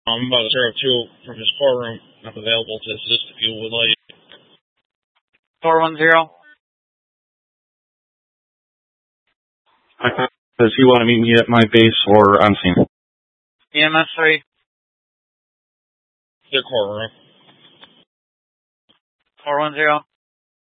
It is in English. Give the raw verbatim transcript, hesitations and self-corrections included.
I'm about zero two from his courtroom. I'm available to assist if you would like. four one zero. Does he want to meet me at my base or on scene? E M S three. The courtroom. four one zero.